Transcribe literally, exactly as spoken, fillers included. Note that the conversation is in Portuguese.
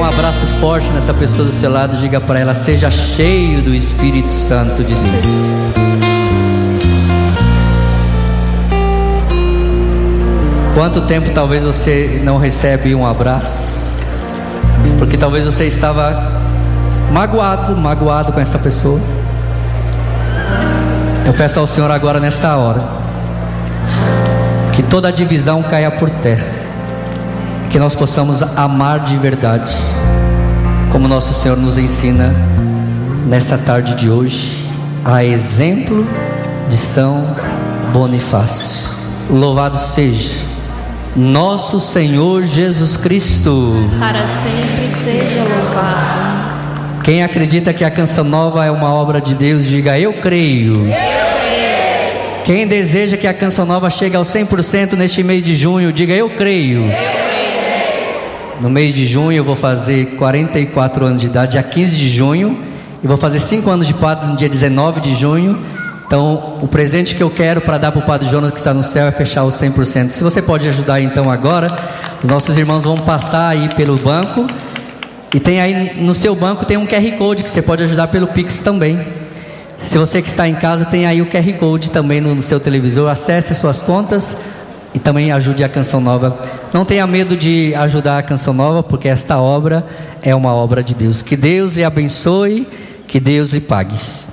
abraço forte nessa pessoa do seu lado. Diga para ela: seja cheio do Espírito Santo de Deus. Quanto tempo talvez você não recebe um abraço? Porque talvez você estava magoado, magoado com essa pessoa. Eu peço ao Senhor agora, nesta hora, que toda a divisão caia por terra, que nós possamos amar de verdade, como nosso Senhor nos ensina nessa tarde de hoje, a exemplo de São Bonifácio. Louvado seja nosso Senhor Jesus Cristo, para sempre seja louvado. Quem acredita que a Canção Nova é uma obra de Deus, diga: eu creio. Eu creio. Quem deseja que a Canção Nova chegue ao cem por cento neste mês de junho, diga: eu creio. Eu creio. No mês de junho eu vou fazer quarenta e quatro anos de idade, dia quinze de junho, e vou fazer cinco anos de padre no dia dezenove de junho. Então, o presente que eu quero para dar para o Padre Jonas, que está no céu, é fechar os cem por cento. Se você pode ajudar então agora, os nossos irmãos vão passar aí pelo banco. E tem aí no seu banco tem um Q R Code que você pode ajudar pelo Pix também. Se você que está em casa, tem aí o Q R Code também no, no seu televisor. Acesse as suas contas e também ajude a Canção Nova. Não tenha medo de ajudar a Canção Nova, porque esta obra é uma obra de Deus. Que Deus lhe abençoe, que Deus lhe pague.